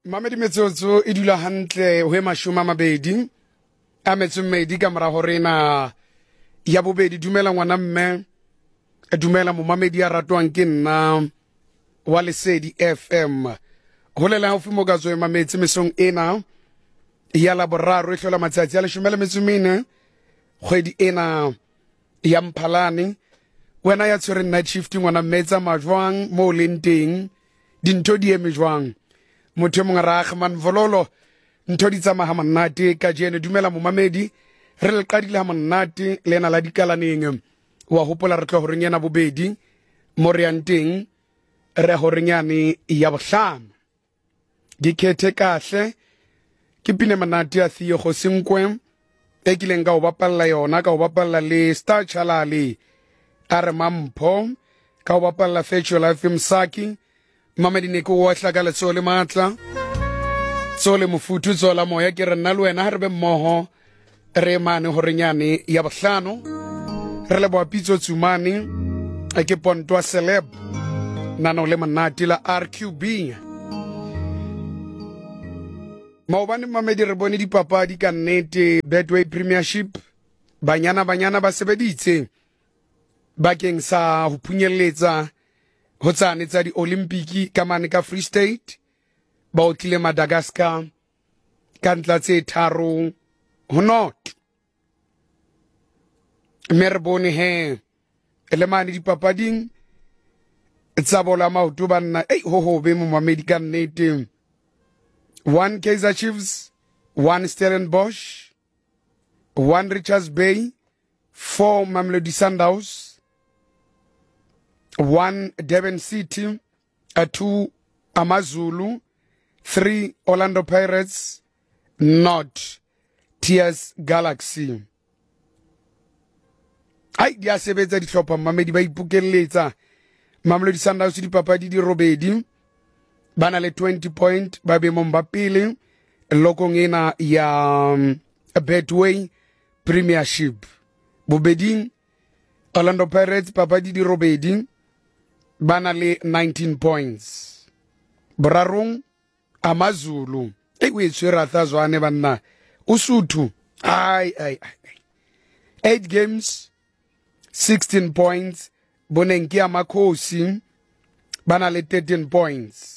Mamedi metsotso e dula hantle ho mashome a mabedi a metso mmedi ka mora hore na ya bobedi. Dumela ngwana mme, dumela momamedi ya ratwang ke nna wa Lesedi FM. Ho lela haufi mo ka tswe mametse mesong ena ya laboraro e hlola matsatsi a leshome le metso mene kgwedi ena ya Mphalane. Wena ya tshwereng night shift ngwana mmetsa majwang mo leng teng dintho di eme jwang. Motho mong Rahman Vololo ntho di tsama ha monate ka jene. Dumela momamedi, re le qadile ha monate lena la dikalaneng wa hopola re tlo ho renyana bobedi mo re yang teng re ho renyane ya bohlano di khethe kahle ke pine monate ya Theo go senkwe e kileng ka o bapalla yona ka o bapalla le Star Chalale are Mampho ka o bapalla Virtual Life Msaki Mamedi ne ko wa hlaka le tsole matla tsole mofutu tsola moya ke re nna le wena ha re be mmoho re mane ho renyane ya bohlano re le boapitso tsumane ke Pontwa Celeb nano le monate la RQB maobane Mamedi re bone dipapadi ka nnete. Betway Premiership banyana ba sebeditse bakeng sa ho punyelletsa ho tsane tsa di Olimpiki ka mane ka Free State ba o tlile Madagascar ka ntla tse tharo ho not merbone he ele mane dipapading tsa bola maoto banna ho be mo Mamedi ka nnete. 1 Kaizer Chiefs, 1 Stellenbosch, 1 Richards Bay, 4 Mamelodi Sundowns, 1 Durban City, 2 Amazulu, 3 Orlando Pirates, not TS Galaxy. Dia sebetsa di hlopha Mamedi ba ipukelletsa. Mamelodi Sundowns di papadi di robedi bana le 20 point ba be momba pele lokong ena ya Betway Premiership. Bobeding Orlando Pirates papadi di robedi bana le 19 points. Brarong Amazulu we tswera thazwane banna Usuthu 8 games 16 points. Bonenki Amakhosi bana le 13 points.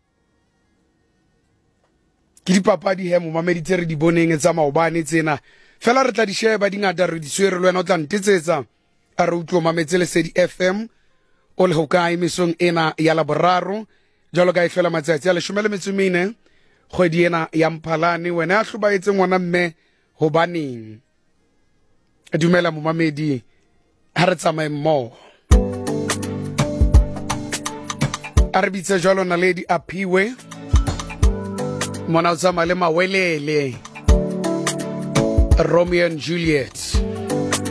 Ke dipapadi he Mamedi tse di boneng tsa maobane tsena fela re tla di sheba di ngata re di swere le wena o tla ntetsetsa a re utlo mametse Lesedi FM o le hokae mesong ena ya laboraro jalo ka e fela matsatsi a leshome le metso mene kgwedi ena ya Mphalane. Wena a hlobaetse ngwana mme hobaneng. Dumela momamedi ha re tsamaye mmoho a re bitse jalo Naledi Aphiwe mona o tsama le mawelele Romeo and Juliet.